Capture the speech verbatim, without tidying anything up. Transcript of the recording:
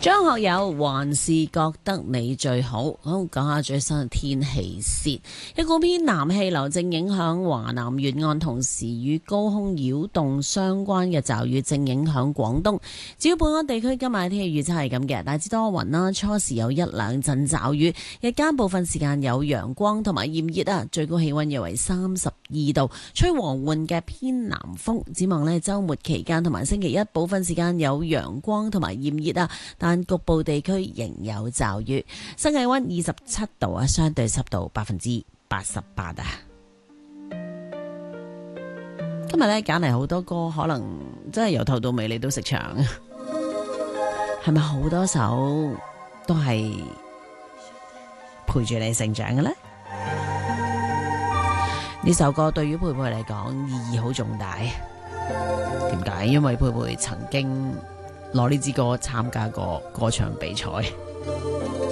張學友還是覺得你最好。好，講下最新嘅天氣先。一股偏南氣流正影響華南沿岸，同時與高空擾動相關嘅驟雨正影響廣東。至於本港地區今日嘅天氣預測係咁嘅，大致多雲啦，初時有一兩陣驟雨，日間部分時間有陽光同埋炎熱啊，最高氣溫約為三十二度，吹和緩嘅偏南風。展望呢，週末期間同埋星期一部分時間有陽光同埋炎熱啊，但局部地區仍有驟雨。新氣溫二十七度啊，相對濕度百分之八十八啊。今日咧揀嚟好多歌，可能真係由頭到尾你都識唱，係咪好多首都係陪住你成長嘅呢？呢首歌對於佩佩嚟講意義好重大。點解？因為佩佩曾經攞呢支歌參加過歌唱比賽。